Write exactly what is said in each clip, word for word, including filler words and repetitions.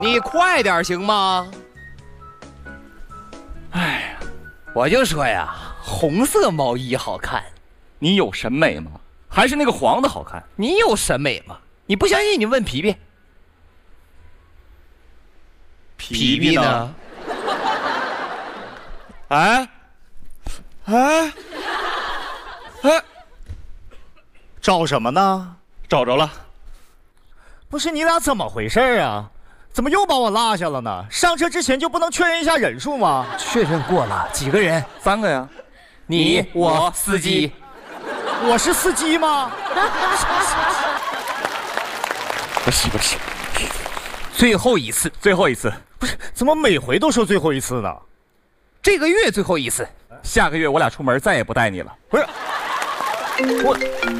你快点行吗？哎，我就说呀，红色毛衣好看。 你有审美吗？还是那个黄的好看？ 你有审美吗？你不相信你问皮皮。皮皮呢？ 哎，哎，哎， 找什么呢？ 找着了。 不是你俩怎么回事啊？怎么又把我落下了呢？上车之前就不能确认一下人数吗？ 确认过了，几个人？ 三个呀。 你、我、司机。 我是司机吗？ 不是不是， 最后一次， 最后一次。 不是，怎么每回都说最后一次呢？ 这个月最后一次， 下个月我俩出门再也不带你了。 不是，我。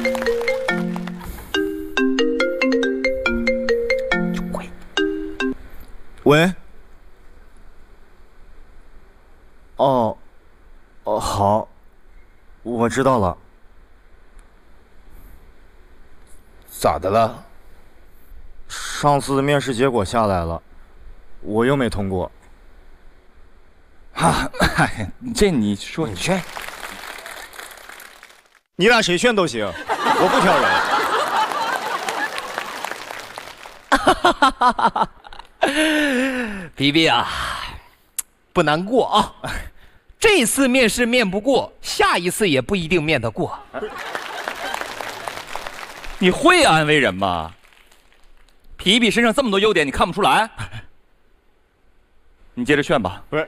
喂。哦，哦，好，我知道了。 咋的了？ 上次的面试结果下来了，我又没通过。 啊，这你说你劝， 你俩谁劝都行，我不挑人。皮皮啊，不难过啊，这次面试面不过，下一次也不一定面得过。 你会安慰人吗？皮皮身上这么多优点，你看不出来？你接着劝吧。 不是，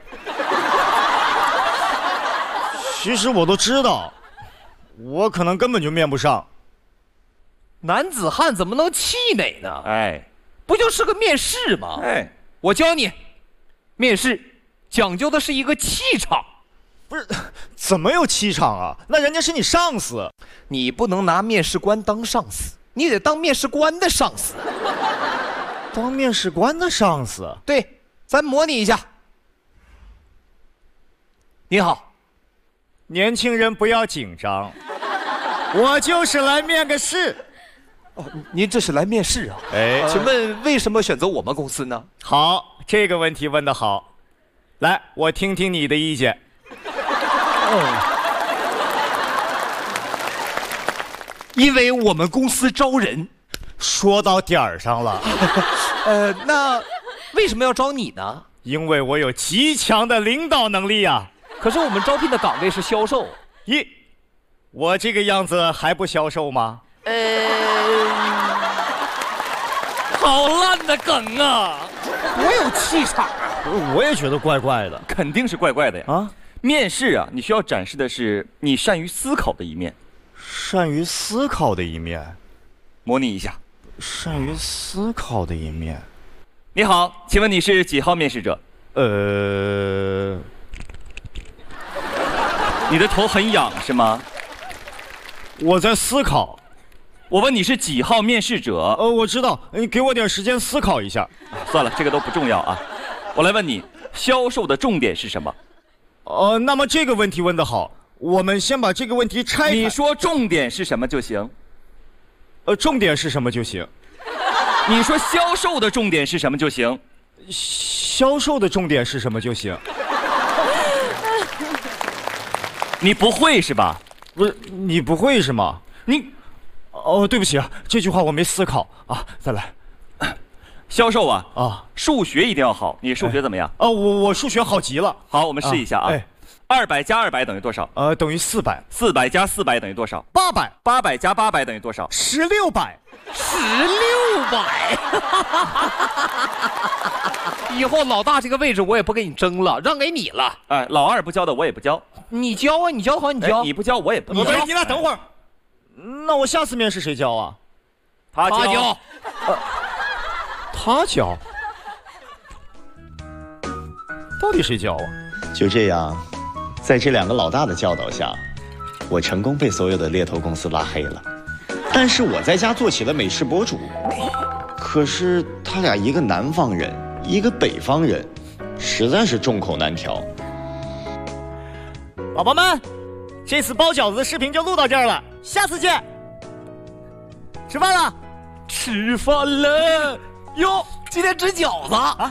其实我都知道，我可能根本就面不上。 男子汉怎么能气馁呢？ 哎， 不就是个面试吗？ 哎， 我教你，面试讲究的是一个气场。 不是，怎么有气场啊？那人家是你上司， 你不能拿面试官当上司，你得当面试官的上司。 当面试官的上司？ 对，咱模拟一下。你好， 年轻人不要紧张，我就是来面个试。 哦，您这是来面试啊？ 哎， 请问为什么选择我们公司呢？ 好，这个问题问得好。来，我听听你的意见。 哦，因为我们公司招人。 说到点儿上了。 呃，那为什么要招你呢？ 因为我有极强的领导能力啊。 可是我们招聘的岗位是销售。 咦，我这个样子还不销售吗？ 呃，好烂的梗啊！多有气场啊！ 我也觉得怪怪的。 肯定是怪怪的呀。啊，面试啊，你需要展示的是你善于思考的一面。 善于思考的一面。 模拟一下。 善于思考的一面。 你好，请问你是几号面试者？ 呃， 你的头很痒是吗？ 我在思考。 我问你是几号面试者？ 呃，我知道，你给我点时间思考一下。 算了，这个都不重要啊。我来问你，销售的重点是什么？ 呃，那么这个问题问得好，我们先把这个问题拆开。 你说重点是什么就行。 呃，重点是什么就行。 你说销售的重点是什么就行。 销售的重点是什么就行。 你不会是吧？ 不是，你不会是吗？ 你， 哦，对不起啊，这句话我没思考啊，再来。 销售啊啊， 数学一定要好。你数学怎么样？ 哦，我我数学好极了。 好，我们试一下啊。哎，二百加二百等于多少？ 呃，等于四百。 四百加四百等于多少？ 八百。 八百加八百等于多少？ 十六百。 十六百。以后老大这个位置我也不跟你争了，让给你了。 哎，老二不教的我也不教。 你教啊，你教好你教。 你不教我也不教。 教。 你俩等会儿。那我下次面试谁教啊？ 他教。 他教。 呃，他教。到底谁教啊？ 就这样，在这两个老大的教导下，我成功被所有的猎头公司拉黑了。但是我在家做起了美食博主，可是他俩一个南方人，一个北方人，实在是众口难调。 宝宝们，这次包饺子的视频就录到这儿了，下次见。吃饭了， 吃饭了哟，今天吃饺子啊。